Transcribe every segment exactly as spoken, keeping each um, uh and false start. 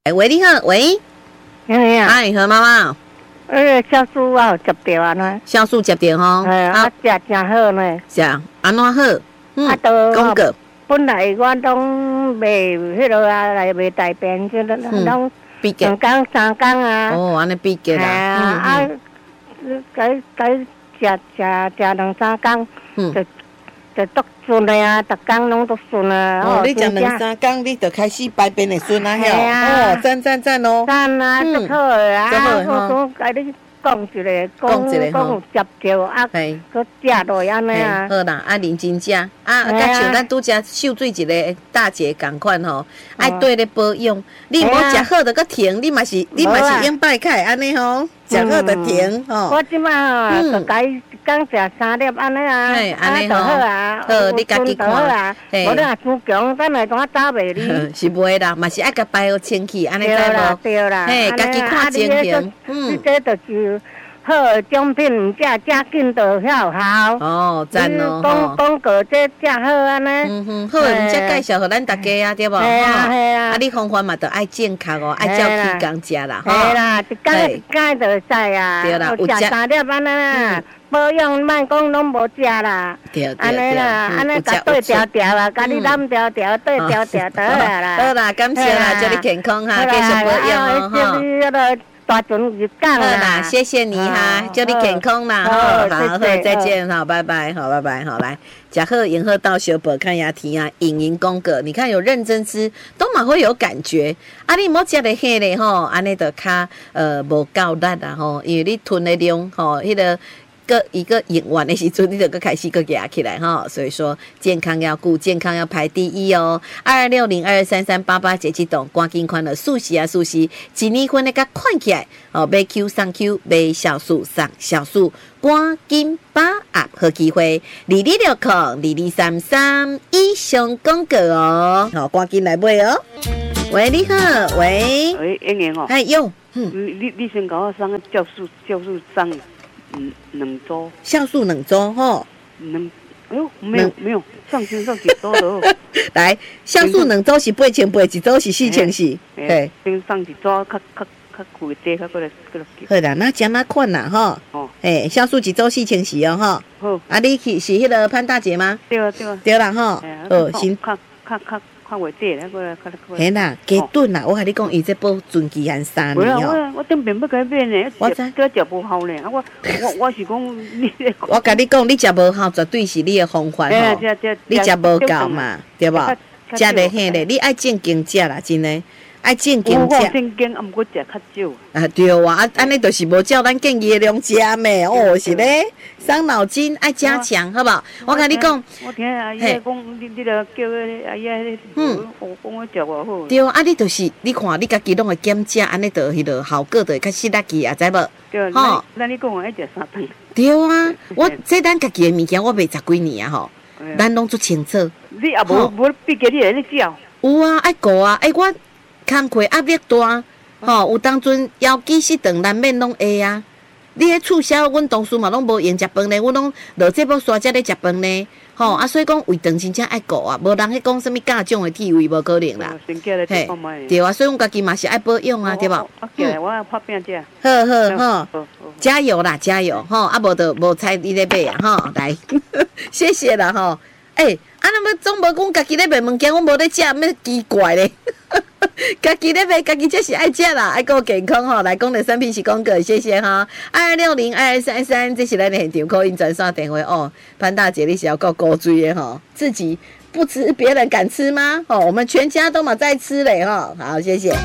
哎，喂，你好，喂， 哎呀， 哎，何妈妈， 呃，酵素啊，接着啊呢， 酵素接点吼， 哎，啊，食真好呢， 是啊，安怎好？嗯， 啊，都讲个， 本来我拢卖迄落啊，来卖大便，就拢比价， 两工三工啊， 哦，安尼比价啦， 啊，啊，改改食食食两三工，就就都顺的啊，逐工拢都顺啊。 哦，你食两三工，你就开始排便会顺啊，晓？哦，赞赞赞哦， 赞啊，足好诶啊，我讲甲你讲一个，讲一个讲接着啊，佮食落安尼啊。 好啦，啊认真食，啊啊，甲像咱拄则秀水一个大姐共款吼，爱对咧保养，你无食好就佮停，你嘛是你嘛是永拜凯安尼吼，食好就停吼。 我即马就改讲食三粒安尼啊，安尼就好啊， 好，你家己看啊，无你若伤强，等下怎走袂哩？ 是袂啦，嘛是爱甲摆好清气，安尼知无？ 对啦， 嘿，家己看情形， 嗯，这就是好奖品，唔食食紧就晓效。 哦，赞哦， 讲讲过这食好安尼。 嗯哼，好，唔则介绍互咱大家啊，对无？ 系啊系啊。 啊，你方法嘛，着爱健康哦，爱照起工食啦， 吼。系啦，一工一工就使啊。 对啦， 有食三粒安尼啦。保养莫讲拢无食啦，安尼啦，安尼甲对调调啊，甲你揽调调对调调得啦。 好啦，感谢啦，祝你健康哈，继续保养哦哈。大船入港啦，谢谢你哈，祝你健康啦，好，好，好，再见哈，拜拜，好，拜拜，好来，食好用好到小宝看牙题啊，影音公个，你看有认真吃，都蛮会有感觉，啊，你莫食得黑嘞吼，安尼就较呃无够力啦吼，因为你吞的量吼，迄个。个一个用完的时阵，你就个开始个压起来哈，所以说健康要顾，健康要排第一哦。二二六零二三三八八节气动，赶紧款了，速洗啊速洗，一年份的个款起来哦，买 Q 上 Q， 买酵素上酵素，赶紧把握好机会，二二六空，二二三三以上广告哦，好，赶紧来买哦。喂，你好，喂， 喂，英英哦， 哎哟， 嗯，你你先搞我送个酵素酵素上。嗯，两周酵素两周吼， 两哎呦没有没有上千上几周的来，酵素两周是八千八，一周是四千四， 嘿，先上几周较较较贵啲，较过来过来。 好啦，那怎哪款啦吼？哦，诶，酵素一周四千四哦吼。好，啊，你去是迄个潘大姐吗？ 对啊对啊。 对啦吼， 哦，行，较较较。看袂底，那个较较。 嘿啦，加顿啦！我甲你讲，伊这保存期限三年哦。 我我顶边要改变呢，我知，这食无好呢。啊，我我我是讲你。 我甲你讲，你食无好，绝对是你的方法吼。你食无够嘛，对无？食得嘿咧，你爱正经食啦，真诶。爱正经食， 正经啊，毋过食较少。 啊对啊，啊安尼就是无照咱建议的量食咩？哦，是咧，伤脑筋，爱加强，好不好？我甲你讲， 我听阿姨讲，你你著叫阿姨，嗯，我讲我食偌好。 对啊，啊你就是你看，你家己拢会减食，安尼就迄落效果就会较实力去啊，知无？ 对，吼，那你讲我爱食三顿。 对啊，我这咱家己的物件，我卖十几年啊吼，咱拢足清楚。 你也无无毕业你来咧照？ 有啊，爱顾啊，哎我。工课压力大，吼、哦，有当阵腰肌失顿难免拢会啊。你迄促销，阮同事嘛拢无用食饭呢，阮拢落这要刷才咧食饭呢，吼、哦、啊，所以讲胃肠真正爱顾啊，无人迄讲什物甲种的体位无可能啦。 嘿， 对啊，所以阮家己嘛是爱保养啊，对无？ 嗯，我拍拼食。 好好好，加油啦，加油吼！啊，无就无菜你咧买啊，吼，来，谢谢啦，吼。诶、欸，啊，那么总无讲家己咧卖物件，我无咧食，咩奇怪咧？家己咧卖，家己才是爱食啦，爱顾健康吼。来，讲的产品是讲个，谢谢哈。二二六零二二三三，这是咱的现场call in转送电话哦。潘大姐，你是要够高追的吼，自己不吃，别人敢吃吗？哦，我们全家都嘛在吃嘞哈。好，谢谢。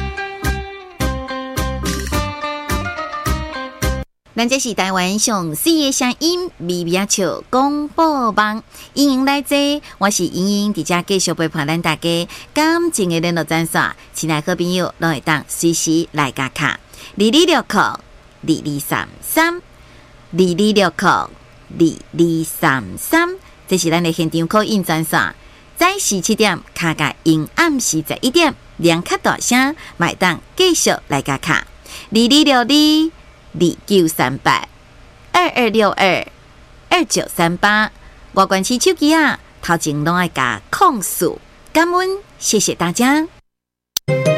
咱这是台湾上四个声音微微笑广播网，欢迎来坐，我是莹莹，伫遮继续陪伴咱大家感情的联络专线，亲爱好朋友拢会当随时来加卡，二二六扣二二三三，二二六扣二二三三，这是咱的现场 call in 专线，早时七点卡甲阴暗时十一点，两卡大声，买当继续来加卡，二二六二。二九三八二二六二二九三八，我关起手机啊，头前拢爱加控诉，感恩，谢谢大家。